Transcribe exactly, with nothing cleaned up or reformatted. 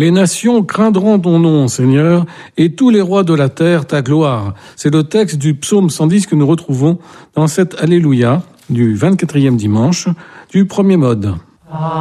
Les nations craindront ton nom, Seigneur, et tous les rois de la terre ta gloire. C'est le texte du psaume cent dix que nous retrouvons dans cet Alléluia du vingt-quatrième dimanche du premier mode.